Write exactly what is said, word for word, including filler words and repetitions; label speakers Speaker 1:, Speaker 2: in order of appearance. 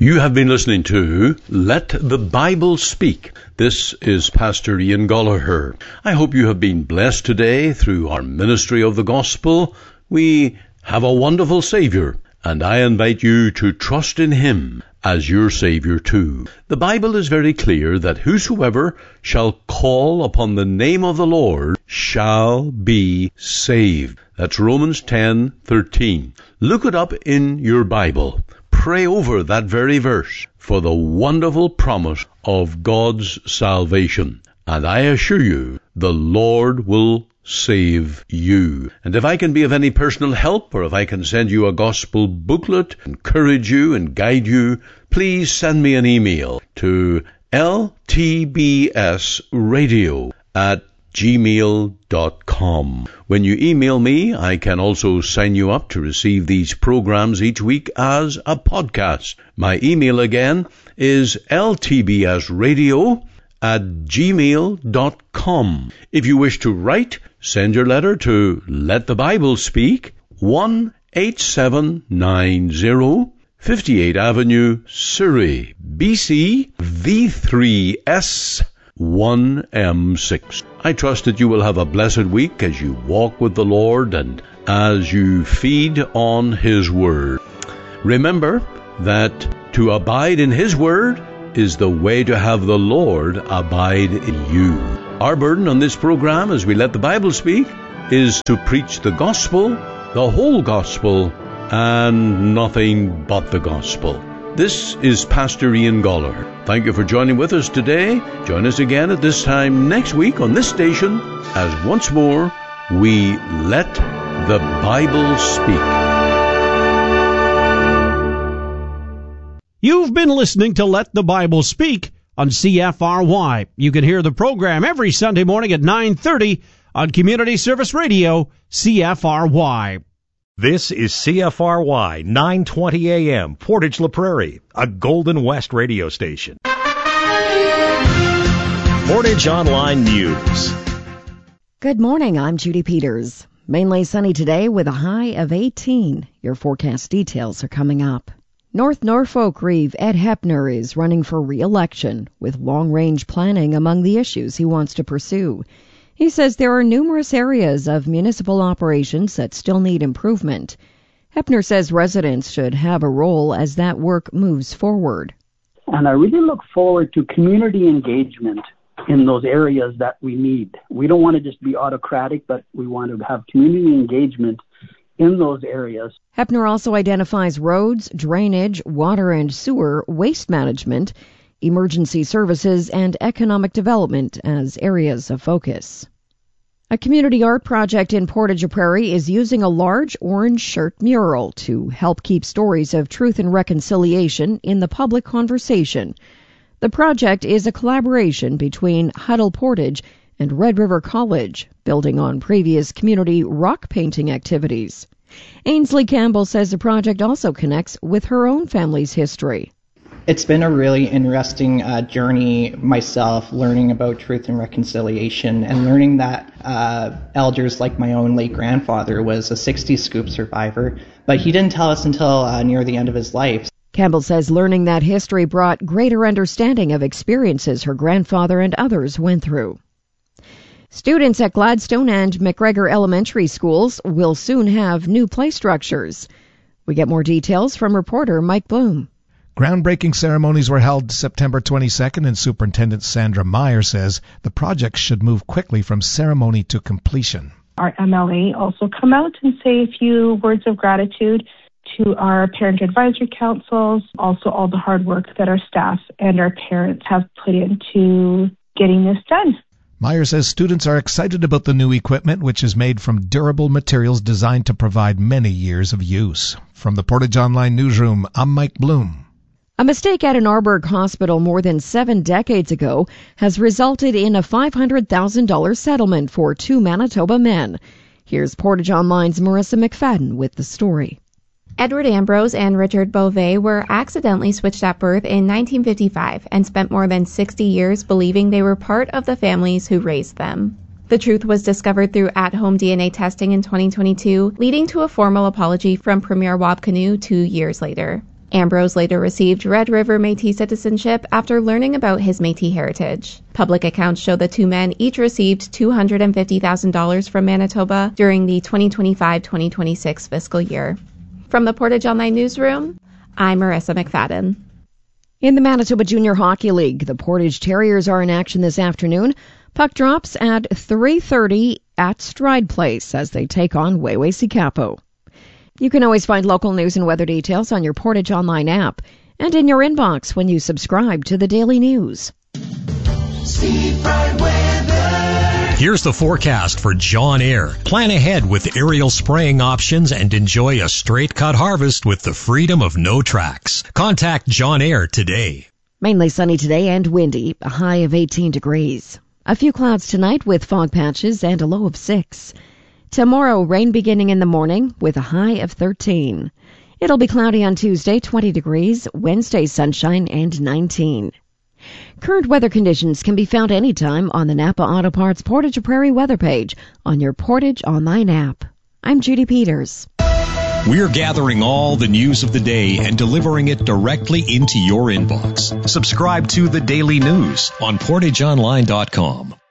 Speaker 1: You have been listening to Let the Bible Speak. This is Pastor Ian Gollaher. I hope you have been blessed today through our ministry of the gospel. We have a wonderful Savior, and I invite you to trust in Him as your Savior too. The Bible is very clear that whosoever shall call upon the name of the Lord shall be saved. That's Romans ten thirteen. Look it up in your Bible. Pray over that very verse for the wonderful promise of God's salvation. And I assure you, the Lord will save you. And if I can be of any personal help, or if I can send you a gospel booklet, encourage you and guide you, please send me an email to l t b s radio at gmail dot com. When you email me, I can also sign you up to receive these programs each week as a podcast. My email again is l t b s radio at gmail dot com. If you wish to write, send your letter to Let the Bible Speak, one eight seven nine zero, fifty-eighth Avenue, Surrey, B C, V three S one M six. I trust that you will have a blessed week as you walk with the Lord and as you feed on His Word. Remember that to abide in His Word is the way to have the Lord abide in you. Our burden on this program, as we let the Bible speak, is to preach the gospel, the whole gospel, and nothing but the gospel. This is Pastor Ian Gollaher. Thank you for joining with us today. Join us again at this time next week on this station as once more we let the Bible speak.
Speaker 2: You've been listening to Let the Bible Speak on C F R Y. You can hear the program every Sunday morning at nine thirty on Community Service Radio, C F R Y.
Speaker 3: This is C F R Y nine twenty A M, Portage La Prairie, a Golden West radio station. Portage Online News.
Speaker 4: Good morning, I'm Judy Peters. Mainly sunny today with a high of eighteen. Your forecast details are coming up. North Norfolk Reeve Ed Heppner is running for re-election, with long-range planning among the issues he wants to pursue. He says there are numerous areas of municipal operations that still need improvement. Heppner says residents should have a role as that work moves forward.
Speaker 5: And I really look forward to community engagement in those areas that we need. We don't want to just be autocratic, but we want to have community engagement in those areas.
Speaker 4: Heppner also identifies roads, drainage, water and sewer, waste management, emergency services, and economic development as areas of focus. A community art project in Portage La Prairie is using a large orange shirt mural to help keep stories of truth and reconciliation in the public conversation. The project is a collaboration between Huddle Portage and Red River College, building on previous community rock painting activities. Ainsley Campbell says the project also connects with her own family's history.
Speaker 6: It's been a really interesting uh, journey myself, learning about truth and reconciliation and learning that uh, elders like my own late grandfather was a sixties scoop survivor, but he didn't tell us until uh, near the end of his life.
Speaker 4: Campbell says learning that history brought greater understanding of experiences her grandfather and others went through. Students at Gladstone and McGregor Elementary Schools will soon have new play structures. We get more details from reporter Mike Bloom.
Speaker 7: Groundbreaking ceremonies were held September twenty-second, and Superintendent Sandra Meyer says the project should move quickly from ceremony to completion.
Speaker 8: Our M L A also come out and say a few words of gratitude to our parent advisory councils, also all the hard work that our staff and our parents have put into getting this done.
Speaker 7: Meyer says students are excited about the new equipment, which is made from durable materials designed to provide many years of use. From the Portage Online Newsroom, I'm Mike Bloom.
Speaker 4: A mistake at an Arborg hospital more than seven decades ago has resulted in a five hundred thousand dollars settlement for two Manitoba men. Here's Portage Online's Marissa McFadden with the story.
Speaker 9: Edward Ambrose and Richard Beauvais were accidentally switched at birth in nineteen fifty-five and spent more than sixty years believing they were part of the families who raised them. The truth was discovered through at-home D N A testing in twenty twenty-two, leading to a formal apology from Premier Wab Kinew two years later. Ambrose later received Red River Métis citizenship after learning about his Métis heritage. Public accounts show the two men each received two hundred fifty thousand dollars from Manitoba during the twenty twenty-five twenty twenty-six fiscal year. From the Portage Online Newsroom, I'm Marissa McFadden.
Speaker 4: In the Manitoba Junior Hockey League, the Portage Terriers are in action this afternoon. Puck drops at three thirty at Stride Place as they take on Wew'ewasi-Kapo. You can always find local news and weather details on your Portage Online app and in your inbox when you subscribe to the Daily News.
Speaker 3: Here's the forecast for John Eyre. Plan ahead with aerial spraying options and enjoy a straight-cut harvest with the freedom of no tracks. Contact John Eyre today.
Speaker 4: Mainly sunny today and windy, a high of eighteen degrees. A few clouds tonight with fog patches and a low of six. Tomorrow, rain beginning in the morning with a high of thirteen. It'll be cloudy on Tuesday, twenty degrees, Wednesday sunshine and nineteen. Current weather conditions can be found anytime on the Napa Auto Parts Portage Prairie weather page on your Portage Online app. I'm Judy Peters.
Speaker 3: We're gathering all the news of the day and delivering it directly into your inbox. Subscribe to the Daily News on portage online dot com.